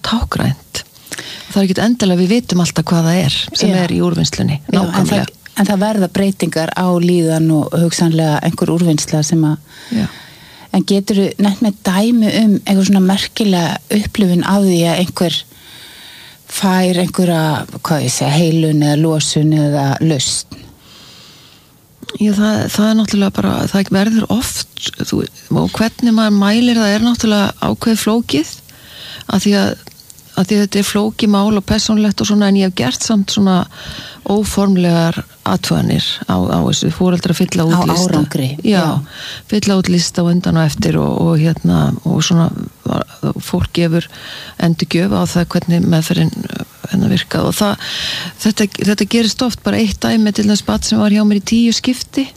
tákgrænt. Það ekki endilega við vitum alltaf hvað það sem í úrvinnslunni, nákvæmlega. En það verða breytingar á líðan og hugsanlega einhver úrvinnsla sem að... Já. En geturðu nefnt með dæmi einhver svona merkilega upplifun af því að einhver fær einhverja, heilun eða losun eða lust? Já, það náttúrulega bara, það verður oft, og hvernig maður mælir það náttúrulega ákveðið flókið, að því að þetta flókið mál og persónlegt og svona, en ég hef gert samt svona óformlegar athuganir á þessu, foreldrar fylla út lista. Á árangri. Já, fylla út lista á undan og eftir og svona fólk gefur endurgjöf á það hvernig meðferðin virkað og þetta gerist oft bara eitt dæmi til þess barn sem var hjá mér í 10 skipti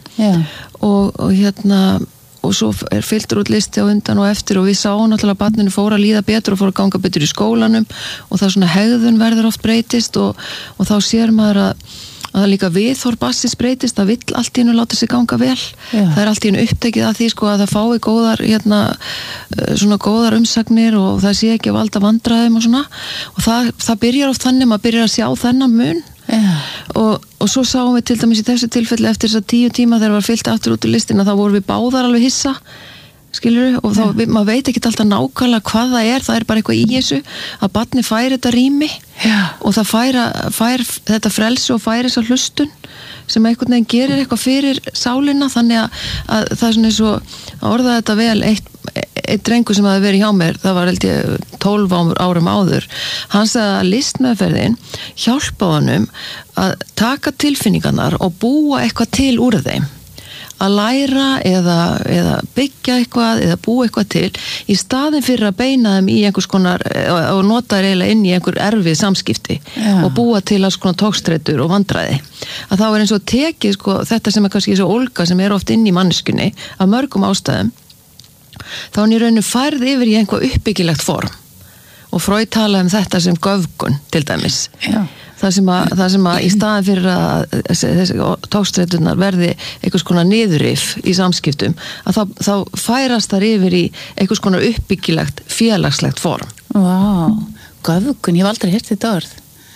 og svo fylltur út listi á undan og eftir og við sáum náttúrulega að barninu fór að líða betur og fór að ganga betur í skólanum og það svona hegðun verður oft breytist og þá sér maður að líka viðhorf barnsins breytist, það vill allt í einu láta sig ganga vel. Já. Það allt í einu upptekið að því að það fái góðar svona góðar umsagnir og það sé ekki að valda vandræðum og svona og það byrjar oft þannig, maður byrjar að sjá þennan mun. Og svo sáum við til dæmis í þessu tilfelli eftir þess að 10 tíma þegar var fyllt aftur út í listina þá vorum við báðar alveg hissa skilurðu, og þá, maður veit ekki alltaf nákvæmlega hvað það er bara eitthvað í þessu að barni fær þetta rými og það fær þetta frelsi og fær þessa hlustun sem einhvern veginn gerir eitthvað fyrir sálina þannig að það er svona eins og að orða þetta vel eitt drengur sem hafi verið hjá mér, það var held ég 12 árum áður, hann sagði að listmeðferðin hjálpa honum að taka tilfinningarnar og búa eitthvað til úr þeim að læra eða byggja eitthvað eða búa eitthvað til í staðin fyrir að beina þeim í einhvers konar og nota þeir eiginlega inn í einhver erfið samskipti og búa til alls konar tókstreitur og vandræði að þá er eins og tekið þetta sem kannski þessu ólga sem oft inn í manneskjunni af mörgum ástæðum þá er í rauninu færð yfir í einhver uppbyggilegt form og Freud talaði þetta sem göfgun til dæmis það sem að í staðin fyrir að þessi tókstreiturnar verði einhvers konar niðurrif í samskiptum að þá færast þar yfir í einhvers konar uppbyggilegt félagslegt form. Vá, göfgun, ég hef aldrei heyrt þetta orð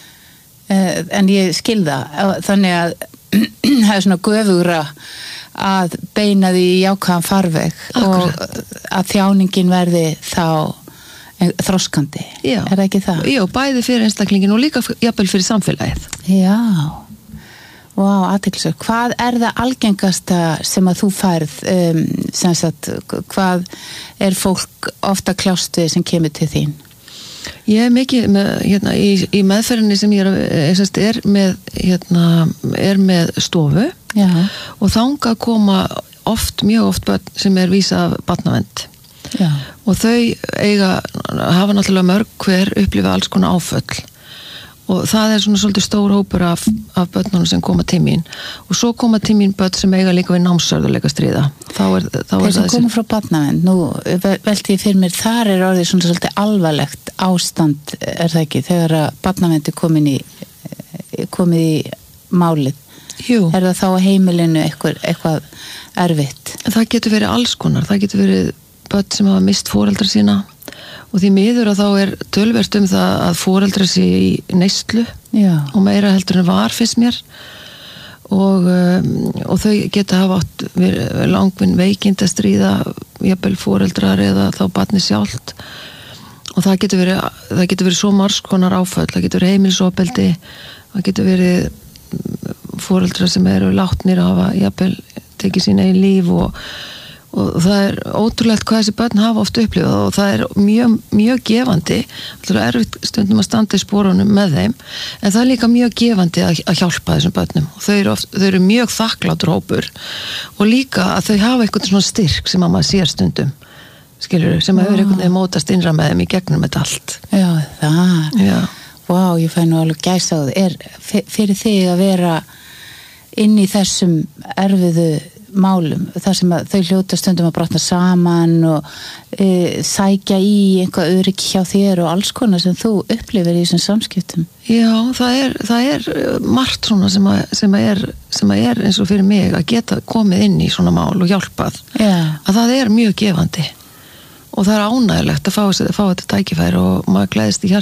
en ég skil það þannig að það er svona göfugra að beina því í jákvæðan farveg og að þjáningin verði þá þroskandi, er það ekki það? Já, bæði fyrir einstaklingin og líka jafnvel fyrir samfélagið. Já, vá, athyglisvert. Hvað er það algengasta sem að þú færð, sem sagt, hvað er fólk ofta kljást við sem kemur til þín? Ég mikið með, í meðferðinni sem ég er með stofu og þangað koma mjög oft börn sem vísa af barnavernd. Já. Og þau hafa náttúrulega mörg hver upplifa alls konar áföll og það er svona svolítið stór hópur af börnunum sem koma til mín og svo koma til mín börn sem eiga líka við námsörðuleika stríða þeir sem koma frá barnavernd nú velti ég fyrir mér, þar er orðið svona svolítið alvarlegt ástand er það ekki, þegar að barnavernd er komið í málið. Jú. Er það þá á heimilinu eitthvað erfitt? Það getur verið alls konar, það getur verið börn sem hafa mist foreldra sína og því miður að þá er töluvert það að foreldra sé í neyslu og meira heldur en var fyrst mér og þau geta hafa átt langvinn veikind að stríða jafnvel foreldrar eða þá barni sjálft og það getur verið svo margs konar áföll, það getur verið heimilisofbeldi, það getur verið foreldrar sem eru látnir að hafa jafnvel tekið sín eigin líf og það er ótrúlegt hvað þessi börn hafa oft upplifað og það er mjög, mjög gefandi það er erfitt stundum að standa í spórunum með þeim en það er líka mjög gefandi að hjálpa þessum börnum og þau eru mjög þakklátur hópur og líka að þau hafa eitthvað svona styrk sem að maður sér stundum skilurðu, sem að hefur einhvern veginn mótast innra með þeim í gegnum þetta allt. Já, það. Já. Vá, ég fæ nú alveg gæsa á það. Fyrir þig að vera inn í þessum erfiðu málum, þar sem að þau hljóta stundum að brotna saman og sækja í einhvað öryggi hjá þér og alls konar sem þú upplifir í þessum samskiptum. Já, það er margt svona sem er eins og fyrir mig að geta komið inn í svona mál og hjálpað. Já. Að það er mjög gefandi og það er ánægilegt að fá þetta tækifæri og maður gleðist í hjarta